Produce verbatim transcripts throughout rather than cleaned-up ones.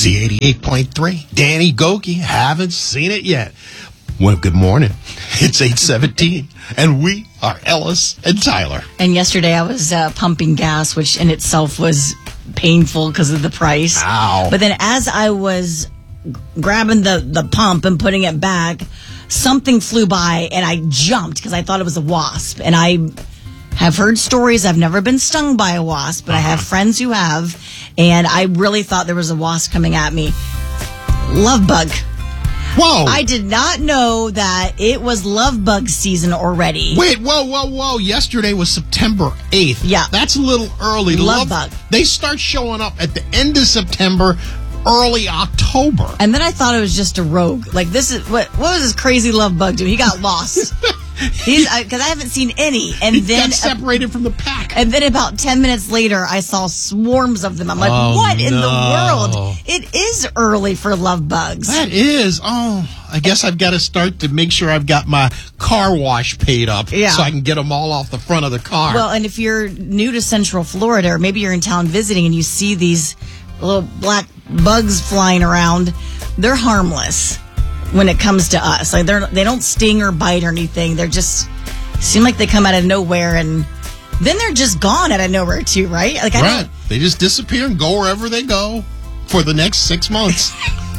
Z eighty-eight point three. Danny Goki, haven't seen it yet. Well, good morning. It's eight seventeen, and we are Ellis and Tyler. And yesterday I was uh, pumping gas, which in itself was painful because of the price. Ow. But then as I was grabbing the, the pump and putting it back, something flew by, and I jumped because I thought it was a wasp. And I have heard stories. I've never been stung by a wasp, but uh-huh. I have friends who have, and I really thought there was a wasp coming at me. Love bug. Whoa. I did not know that it was love bug season already. Wait, whoa, whoa, whoa. Yesterday was September eighth. Yeah. That's a little early. Love, love bug. They start showing up at the end of September, early October. And then I thought it was just a rogue. Like, this is, what What was this crazy love bug doing? He got lost. He's because I, I haven't seen any. And he then got separated uh, from the pack. And then about ten minutes later, I saw swarms of them. I'm like, oh, what no. in the world? It is early for love bugs. That is. Oh, I guess I've got to start to make sure I've got my car wash paid up yeah. so I can get them all off the front of the car. Well, and if you're new to Central Florida, or maybe you're in town visiting and you see these little black bugs flying around, they're harmless when it comes to us. Like, they're they don't sting or bite or anything. They're just seem like they come out of nowhere, and then they're just gone out of nowhere too, right? Like, I right. don't, they just disappear and go wherever they go for the next six months.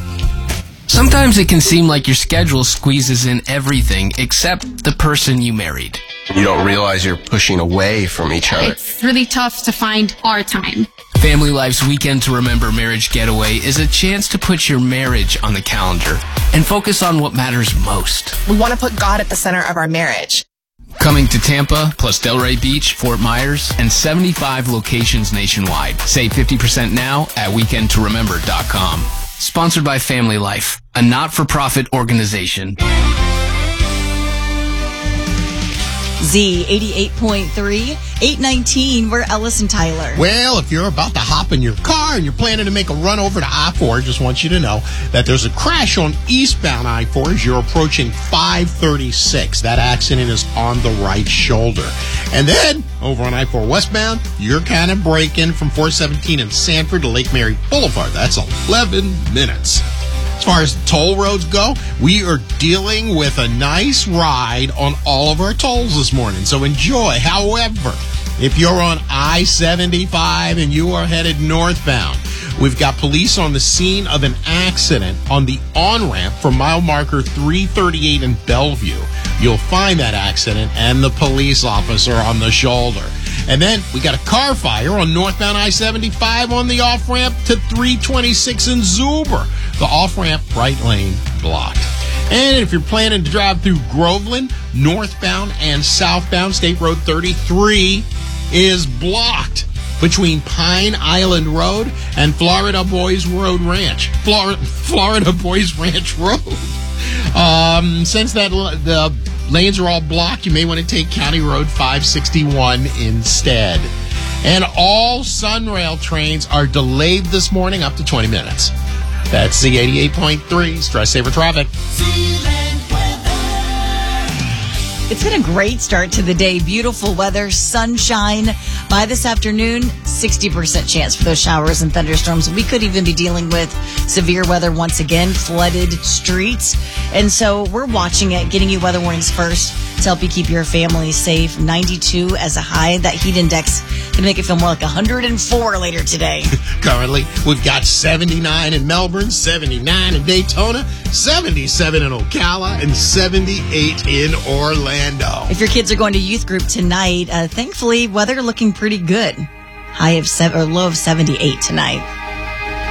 Sometimes it can seem like your schedule squeezes in everything except the person you married. You don't realize you're pushing away from each other. It's really tough to find our time. Family Life's Weekend to Remember Marriage Getaway is a chance to put your marriage on the calendar and focus on what matters most. We want to put God at the center of our marriage. Coming to Tampa, plus Delray Beach, Fort Myers, and seventy-five locations nationwide. Save fifty percent now at weekend to remember dot com. Sponsored by Family Life, a not-for-profit organization. Z eighty-eight point three, eight nineteen, we're Ellis and Tyler. Well, if you're about to hop in your car and you're planning to make a run over to I four, just want you to know that there's a crash on eastbound I four as you're approaching five thirty-six. That accident is on the right shoulder. And then, over on I four westbound, you're kind of braking from four seventeen in Sanford to Lake Mary Boulevard. That's eleven minutes. As far as toll roads go, we are dealing with a nice ride on all of our tolls this morning, so enjoy. However, if you're on I seventy-five and you are headed northbound, we've got police on the scene of an accident on the on-ramp for mile marker three thirty-eight in Bellevue. You'll find that accident and the police officer on the shoulder. And then we got a car fire on northbound I seventy-five on the off-ramp to three twenty-six in Zuber. The off-ramp right lane blocked. And if you're planning to drive through Groveland, northbound and southbound, State Road thirty-three is blocked between Pine Island Road and Florida Boys Road Ranch. Florida, Florida Boys Ranch Road. Um, since that the lanes are all blocked, you may want to take County Road five sixty-one instead. And all Sunrail trains are delayed this morning up to twenty minutes. That's Z eighty-eight point three, Stress Saver Traffic. It's been a great start to the day. Beautiful weather, sunshine. By this afternoon, sixty percent chance for those showers and thunderstorms. We could even be dealing with severe weather once again, flooded streets. And so we're watching it, getting you weather warnings first to help you keep your family safe. ninety-two as a high. That heat index can make it feel more like one hundred four later today. Currently, we've got seventy-nine in Melbourne, seventy-nine in Daytona, seventy-seven in Ocala, and seventy-eight in Orlando. If your kids are going to youth group tonight, uh, thankfully, weather looking pretty good. High of seven, or low of seventy-eight tonight.